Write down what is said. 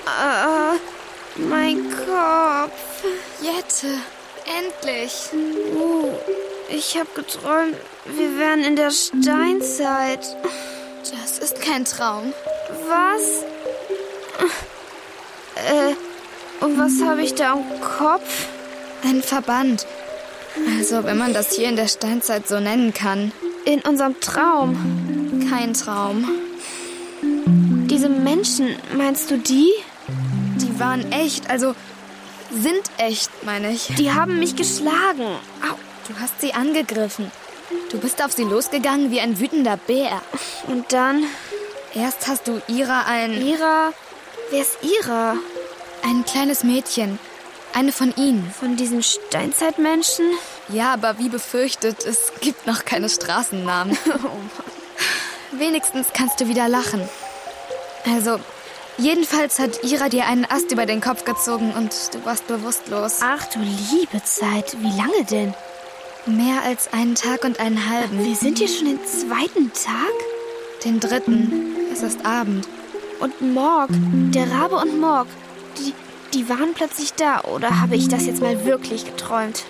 Mein Kopf. Jette, endlich. Ich habe geträumt, wir wären in der Steinzeit. Das ist kein Traum. Was? Und was habe ich da am Kopf? Ein Verband. Also, wenn man das hier in der Steinzeit so nennen kann. In unserem Traum. Kein Traum. Diese Menschen, meinst du die? Die waren echt, also sind echt, meine ich. Die haben mich geschlagen. Au, du hast sie angegriffen. Du bist auf sie losgegangen wie ein wütender Bär. Und dann? Erst hast du Ira Ira? Wer ist Ira? Ein kleines Mädchen. Eine von ihnen. Von diesen Steinzeitmenschen? Ja, aber wie befürchtet, es gibt noch keine Straßennamen. Oh Mann. Wenigstens kannst du wieder lachen. Also, jedenfalls hat Ira dir einen Ast über den Kopf gezogen und du warst bewusstlos. Ach du liebe Zeit, wie lange denn? Mehr als einen Tag und einen halben. Wir sind hier schon den 2. Tag? Den 3. Es ist Abend. Und Morg, der Rabe und Morg, die waren plötzlich da. Oder habe ich das jetzt mal wirklich geträumt?